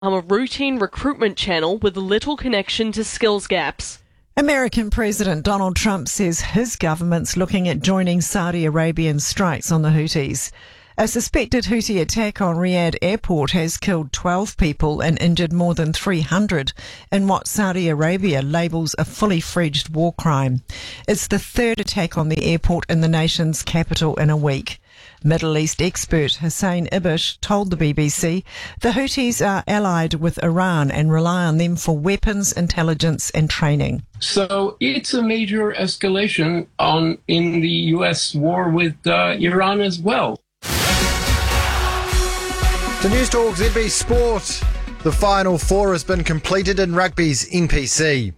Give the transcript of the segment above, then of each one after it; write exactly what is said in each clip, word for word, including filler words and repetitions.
a routine recruitment channel with little connection to skills gaps. American President Donald Trump says his government's looking at joining Saudi Arabian strikes on the Houthis. A suspected Houthi attack on Riyadh airport has killed twelve people and injured more than three hundred in what Saudi Arabia labels a fully fledged war crime. It's the third attack on the airport in the nation's capital in a week. Middle East expert Hussein Ibish told the B B C the Houthis are allied with Iran and rely on them for weapons, intelligence and training. So it's a major escalation on in the U S war with uh, Iran as well. To News Talk Z B Sport, the Final Four has been completed in rugby's N P C.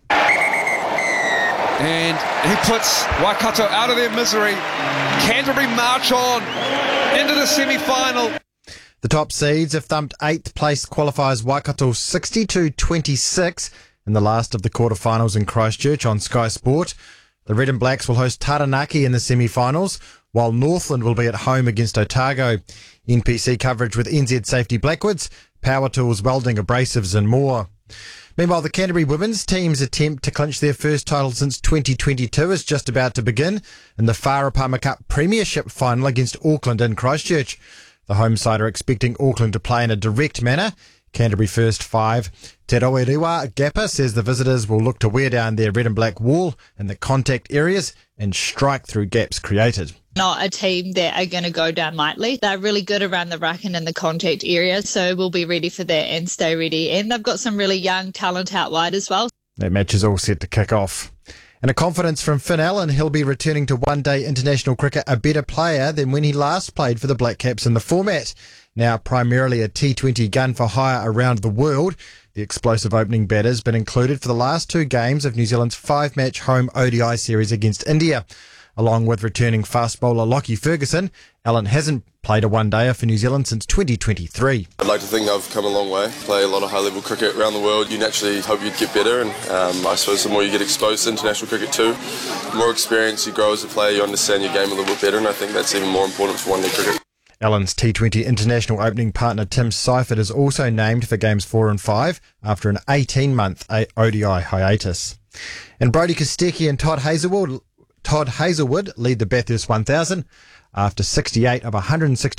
And he puts Waikato out of their misery. Canterbury march on into the semi-final. The top seeds have thumped eighth place qualifiers Waikato sixty-two twenty-six in the last of the quarterfinals in Christchurch on Sky Sport. The Red and Blacks will host Taranaki in the semi-finals, while Northland will be at home against Otago. N P C coverage with N Z Safety Blackwoods, Power Tools, Welding, Abrasives and more. Meanwhile, the Canterbury women's team's attempt to clinch their first title since twenty twenty-two is just about to begin in the Whareparma Cup Premiership final against Auckland in Christchurch. The home side are expecting Auckland to play in a direct manner. Canterbury first five. Te Rawiriwa Gappa says the visitors will look to wear down their red and black wall in the contact areas and strike through gaps created. Not a team that are going to go down lightly. They're really good around the ruck and in the contact area, so we'll be ready for that and stay ready. And they've got some really young talent out wide as well. That match is all set to kick off. And a confidence from Finn Allen, he'll be returning to one-day international cricket a better player than when he last played for the Black Caps in the format. Now primarily a T twenty gun for hire around the world, the explosive opening batter has been included for the last two games of New Zealand's five-match home O D I series against India. Along with returning fast bowler Lockie Ferguson, Allen hasn't played a one-dayer for New Zealand since twenty twenty-three. I'd like to think I've come a long way. Play a lot of high-level cricket around the world. You naturally hope you'd get better, and um, I suppose the more you get exposed to international cricket too, the more experience you grow as a player, you understand your game a little bit better, and I think that's even more important for one-day cricket. Allen's T twenty international opening partner Tim Seifert is also named for games four and five after an eighteen-month O D I hiatus. And Brodie Kostecki and Todd Hazelwood Todd Hazelwood lead the Bathurst one thousand after sixty-eight of one hundred sixty